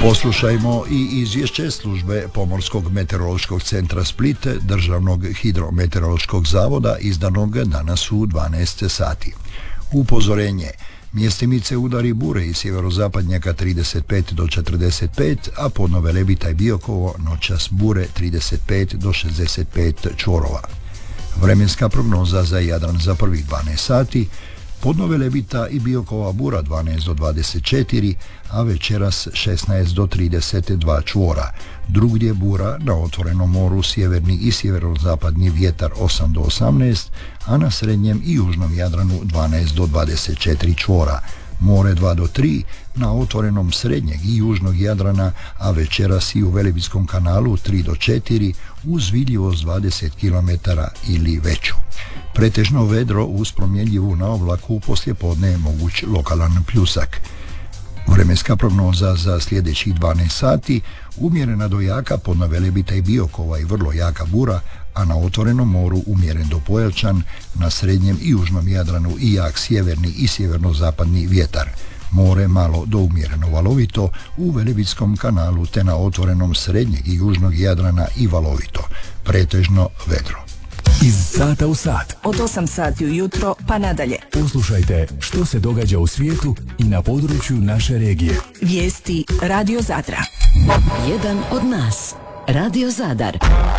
Poslušajmo i izvješće službe Pomorskog meteorološkog centra Split, Državnog hidrometeorološkog zavoda, izdanog danas u 12 sati. Upozorenje: mjestimice udari bure iz sjeverozapadnjaka 35 do 45, a podno Velebita i Biokovo noćas bure 35 do 65 čvorova. Vremenska prognoza za Jadran za prvih 12 sati: podno Velebita i Biokova bura 12 do 24, a večeras 16 do 32 čvora. Drugdje bura, na otvorenom moru sjeverni i sjeverozapadni vjetar 8 do 18, a na srednjem i južnom Jadranu 12 do 24 čvora. More 2 do 3, na otvorenom srednjeg i južnog Jadrana, a večeras i u Velebitskom kanalu 3 do 4, uz vidljivost 20 km ili veću. Pretežno vedro uz promjenjivu na oblaku, poslijepodne je moguć lokalan pljusak. Vremenska prognoza za sljedećih 12 sati: umjerena do jaka podno Velebita i Biokova i vrlo jaka bura, a na otvorenom moru umjeren do pojačan, na srednjem i južnom Jadranu i jak sjeverni i sjeverno-zapadni vjetar. More malo do umjereno valovito u Velebitskom kanalu, te na otvorenom srednjeg i južnog Jadrana i valovito. Pretežno vedro. Iz sata u sat. Od 8 sati ujutro pa nadalje. Poslušajte što se događa u svijetu i na području naše regije. Vijesti Radio Zadra. Jedan od nas. Radio Zadar.